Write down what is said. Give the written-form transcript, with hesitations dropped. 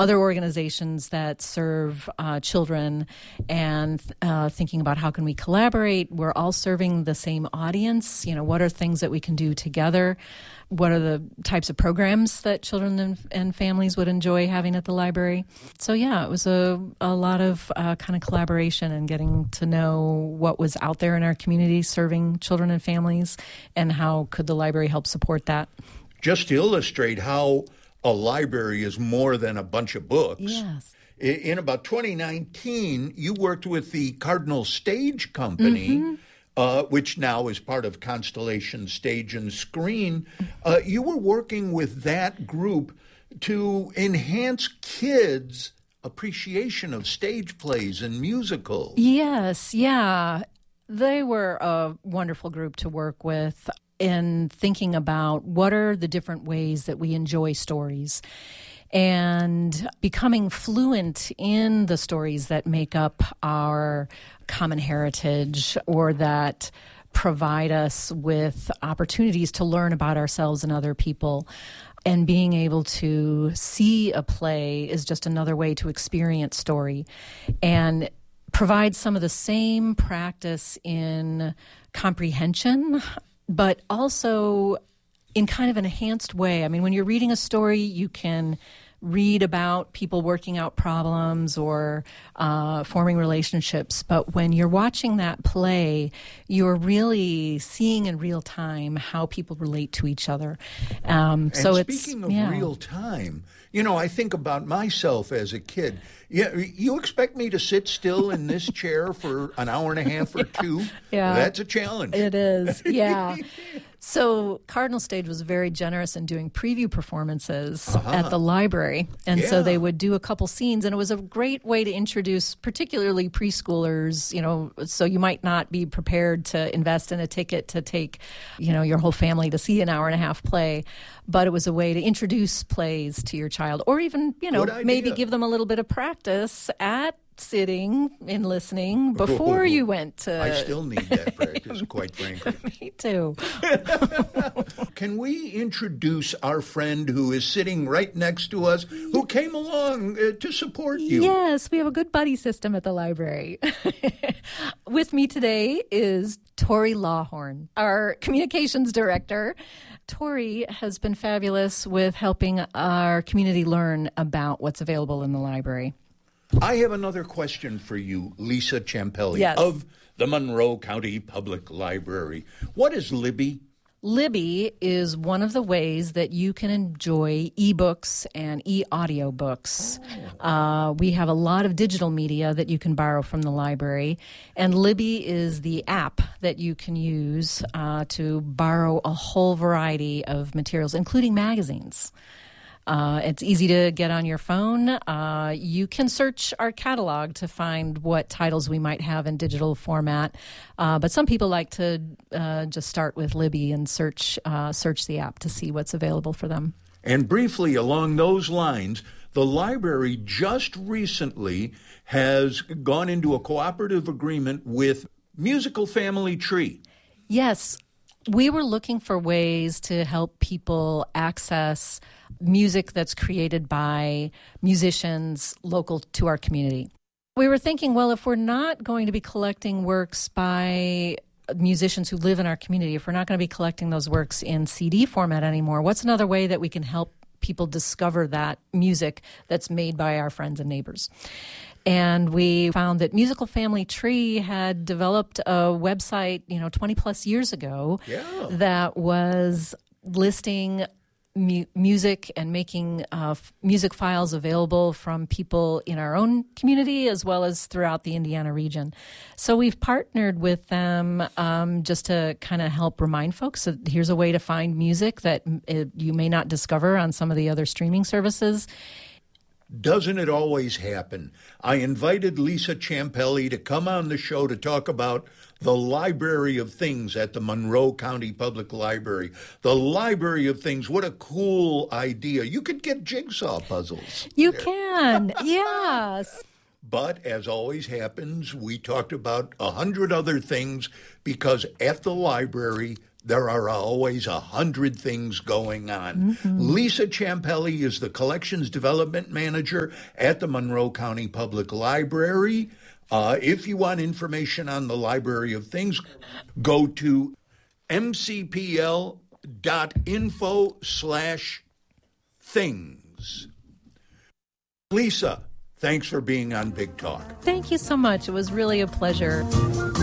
other organizations that serve children and thinking about how can we collaborate. We're all serving the same audience. What are things that we can do together? What are the types of programs that children and families would enjoy having at the library? So, it was a lot of kind of collaboration and getting to know what was out there in our community serving children and families and how could the library help support that. Just to illustrate how a library is more than a bunch of books. Yes. In about 2019, you worked with the Cardinal Stage Company, which now is part of Constellation Stage and Screen. You were working with that group to enhance kids' appreciation of stage plays and musicals. Yes, yeah. They were a wonderful group to work with in thinking about what are the different ways that we enjoy stories and becoming fluent in the stories that make up our common heritage or that provide us with opportunities to learn about ourselves and other people. And being able to see a play is just another way to experience story and provide some of the same practice in comprehension, but also in kind of an enhanced way. I mean, when you're reading a story, you can read about people working out problems or forming relationships. But when you're watching that play, you're really seeing in real time how people relate to each other. And speaking of real time, I think about myself as a kid. Yeah, you expect me to sit still in this chair for an hour and a half or two? Yeah. That's a challenge. It is, yeah. So Cardinal Stage was very generous in doing preview performances at the library. And so they would do a couple scenes, and it was a great way to introduce particularly preschoolers, so you might not be prepared to invest in a ticket to take, your whole family to see an hour and a half play. But it was a way to introduce plays to your child or even, maybe give them a little bit of practice at sitting and listening before you went to... I still need that practice, quite frankly. Me too. Can we introduce our friend who is sitting right next to us, who came along to support you? Yes, we have a good buddy system at the library. With me today is Tori Lawhorn, our communications director. Tori has been fabulous with helping our community learn about what's available in the library. I have another question for you, Lisa Ciampelli of the Monroe County Public Library. What is Libby? Libby is one of the ways that you can enjoy ebooks and e-audiobooks. We have a lot of digital media that you can borrow from the library, and Libby is the app that you can use to borrow a whole variety of materials, including magazines. It's easy to get on your phone. You can search our catalog to find what titles we might have in digital format. But some people like to just start with Libby and search the app to see what's available for them. And briefly along those lines, the library just recently has gone into a cooperative agreement with Musical Family Tree. Yes. We were looking for ways to help people access music that's created by musicians local to our community. We were thinking, well, if we're not going to be collecting works by musicians who live in our community, if we're not going to be collecting those works in CD format anymore, what's another way that we can help people discover that music that's made by our friends and neighbors? And we found that Musical Family Tree had developed a website, 20 plus years ago that was listing music and making music files available from people in our own community as well as throughout the Indiana region. So we've partnered with them just to kind of help remind folks that here's a way to find music that you may not discover on some of the other streaming services. Doesn't it always happen? I invited Lisa Ciampelli to come on the show to talk about the Library of Things at the Monroe County Public Library. The Library of Things, what a cool idea. You could get jigsaw puzzles. You can, yes. But as always happens, we talked about 100 other things because at the library, there are always 100 things going on. Lisa Champelli is the Collections Development Manager at the Monroe County Public Library. If you want information on the Library of Things, go to mcpl.info/things. Lisa, thanks for being on Big Talk. Thank you so much. It was really a pleasure.